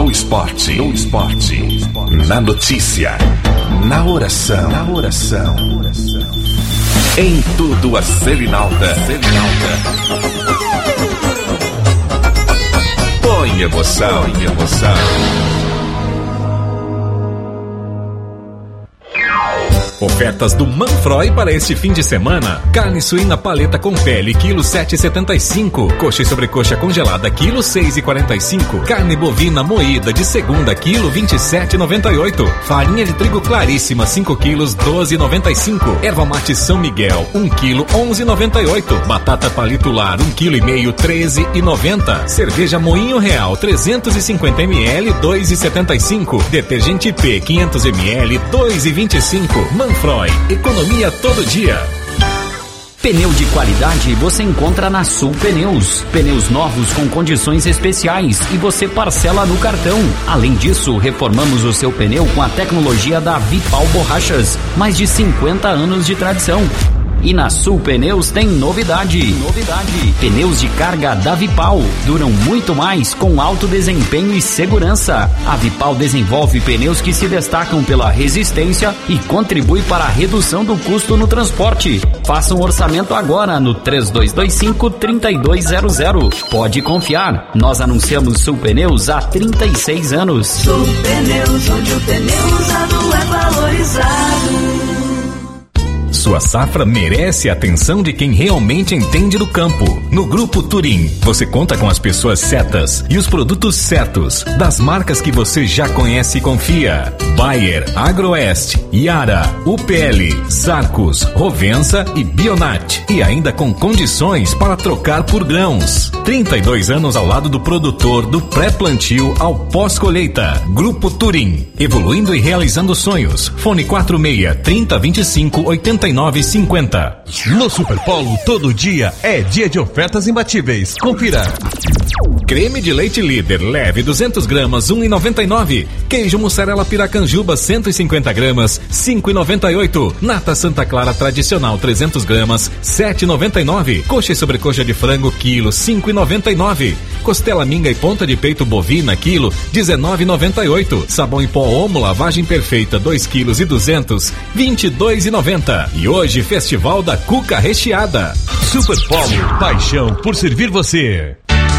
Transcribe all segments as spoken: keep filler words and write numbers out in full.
No esporte, no esporte, na notícia, na oração, na oração, em tudo a Selinalta, Selinalta. Põe emoção, põe emoção. Ofertas do Manfroy para este fim de semana. Carne suína paleta com pele, quilo sete e setenta e cinco. Coxa e sobrecoxa congelada, quilo seis e quarenta e cinco. Carne bovina moída de segunda, quilo vinte e sete e noventa e oito. Farinha de trigo claríssima, cinco quilos, doze e noventa e cinco. Erva mate São Miguel, um quilo, onze e noventa e oito. Batata palito lar, um quilo e meio, treze e noventa. Cerveja Moinho Real, trezentos e cinquenta mililitros, dois e setenta e cinco. Detergente P, quinhentos mililitros, dois e vinte e cinco. Manfroy, economia todo dia. Pneu de qualidade você encontra na Sul Pneus. Pneus novos com condições especiais e você parcela no cartão. Além disso, reformamos o seu pneu com a tecnologia da Vipal Borrachas. Mais de cinquenta anos de tradição. E na Sul Pneus tem novidade. Novidade. Pneus de carga da Vipal duram muito mais com alto desempenho e segurança. A Vipal desenvolve pneus que se destacam pela resistência e contribui para a redução do custo no transporte. Faça um orçamento agora no três dois dois cinco, três dois zero zero. Pode confiar, nós anunciamos Sul Pneus há trinta e seis anos. Sul Pneus, onde o pneu usado é valorizado. Sua safra merece a atenção de quem realmente entende do campo. No Grupo Turim, você conta com as pessoas certas e os produtos certos, das marcas que você já conhece e confia. Bayer, Agroeste, Yara, U P L, Sarcos, Rovensa e Bionat. E ainda com condições para trocar por grãos. trinta e dois anos ao lado do produtor, do pré-plantio ao pós-colheita. Grupo Turim, evoluindo e realizando sonhos. Fone quatro seis, trinta, vinte e cinco, oitenta e nove cinquenta. No Superpolo, todo dia é dia de ofertas imbatíveis. Confira. Creme de leite líder, leve duzentas gramas, um real e noventa e nove. Queijo mussarela piracanjuba, cento e cinquenta gramas, cinco reais e noventa e oito. Nata Santa Clara tradicional, trezentas gramas, sete reais e noventa e nove. Coxa e sobrecoxa de frango, quilo, cinco reais e noventa e nove. Costela minga e ponta de peito bovina, quilo, dezenove reais e noventa e oito. Sabão em pó Omo, lavagem perfeita, dois quilos e duzentos, vinte e dois reais e noventa. E hoje, Festival da Cuca Recheada. Superpolo, paixão por servir você.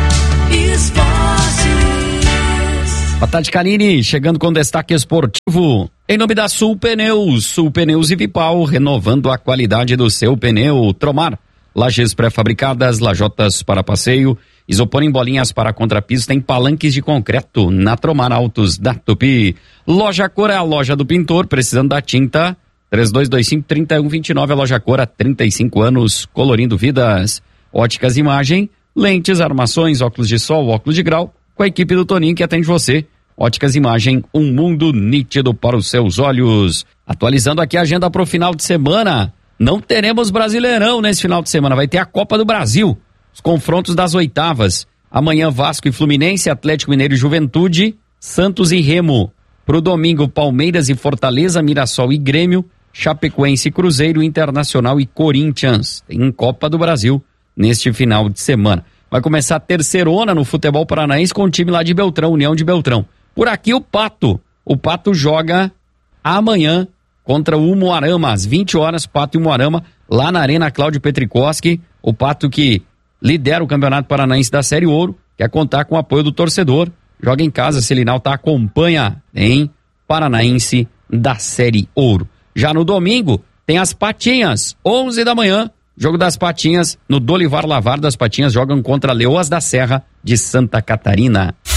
Esportes. Boa tarde, Carine, chegando com destaque esportivo. Em nome da Sul Pneus, Sul Pneus e Vipal, renovando a qualidade do seu pneu. Tromar, lajes pré-fabricadas, lajotas para passeio, isopor em bolinhas para contrapista em palanques de concreto, na Tromar Autos da Tupi. Loja Cor é a loja do pintor, precisando da tinta, três dois dois cinco, três um dois nove, a Loja Cor há trinta e cinco anos, colorindo vidas. Óticas Imagem, lentes, armações, óculos de sol, óculos de grau, com a equipe do Toninho que atende você. Óticas Imagem, um mundo nítido para os seus olhos. Atualizando aqui a agenda para o final de semana. Não teremos Brasileirão nesse final de semana, vai ter a Copa do Brasil. Os confrontos das oitavas. Amanhã Vasco e Fluminense, Atlético Mineiro e Juventude, Santos e Remo. Pro domingo Palmeiras e Fortaleza, Mirassol e Grêmio, Chapecoense e Cruzeiro, Internacional e Corinthians. Tem Copa do Brasil neste final de semana. Vai começar a terceirona no futebol paranaense com o time lá de Beltrão, União de Beltrão. Por aqui o Pato. O Pato joga amanhã contra o Umuarama, às vinte horas, Pato e Umuarama, lá na Arena Cláudio Petrikoski. O Pato que lidera o Campeonato Paranaense da Série Ouro, quer contar com o apoio do torcedor. Joga em casa, Selinalta acompanha em Paranaense da Série Ouro. Já no domingo, tem as Patinhas, onze da manhã, jogo das Patinhas, no Dolivar Lavar das Patinhas, jogam contra Leoas da Serra de Santa Catarina.